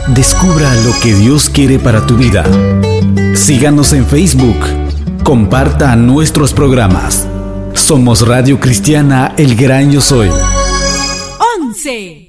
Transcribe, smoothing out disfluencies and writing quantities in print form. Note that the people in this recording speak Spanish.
Descubra lo que Dios quiere para tu vida. Síganos en Facebook. Comparta nuestros programas. Somos Radio Cristiana El Gran Yo Soy. 11.